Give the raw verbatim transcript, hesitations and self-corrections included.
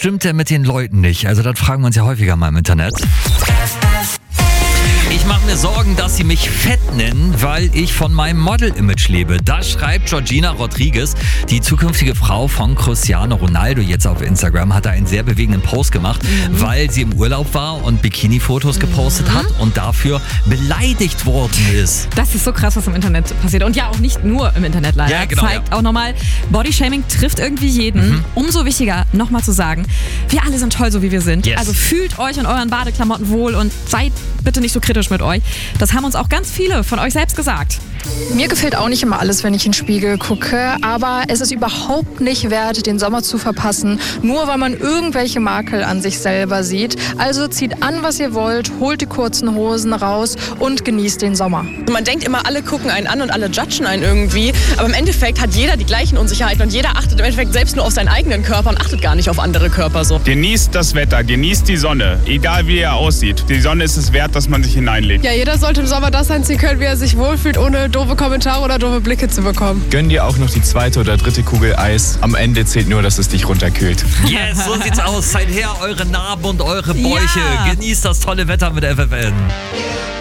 stimmt denn mit den Leuten nicht? Also das fragen wir uns ja häufiger mal im Internet. Ich mache mir Sorgen, dass sie mich fett nennen, weil ich von meinem Model-Image lebe. Das schreibt Georgina Rodriguez, die zukünftige Frau von Cristiano Ronaldo, jetzt auf Instagram, hat da einen sehr bewegenden Post gemacht, mhm. weil sie im Urlaub war und Bikini-Fotos gepostet mhm. hat und dafür beleidigt worden ist. Das ist so krass, was im Internet passiert. Und ja, auch nicht nur im Internet leider. Ja, genau, Zeigt ja. auch nochmal, Bodyshaming trifft irgendwie jeden. Mhm. Umso wichtiger, nochmal zu sagen, wir alle sind toll, so wie wir sind. Yes. Also fühlt euch in euren Badeklamotten wohl und seid bitte nicht so kritisch mit euch. Das haben uns auch ganz viele von euch selbst gesagt. Mir gefällt auch nicht immer alles, wenn ich in den Spiegel gucke, aber es ist überhaupt nicht wert, den Sommer zu verpassen, nur weil man irgendwelche Makel an sich selber sieht. Also zieht an, was ihr wollt, holt die kurzen Hosen raus und genießt den Sommer. Man denkt immer, alle gucken einen an und alle judgen einen irgendwie, aber im Endeffekt hat jeder die gleichen Unsicherheiten und jeder achtet im Endeffekt selbst nur auf seinen eigenen Körper und achtet gar nicht auf andere Körper so. Genießt das Wetter, genießt die Sonne, egal wie er aussieht. Die Sonne ist es wert, dass man sich hineinlegt. Ja, jeder sollte im Sommer das anziehen können, wie er sich wohlfühlt, ohne doofe Kommentare oder doofe Blicke zu bekommen. Gönn dir auch noch die zweite oder dritte Kugel Eis. Am Ende zählt nur, dass es dich runterkühlt. Yes, so sieht's aus. Seid her, eure Narben und eure Bäuche. Ja. Genießt das tolle Wetter mit F F N.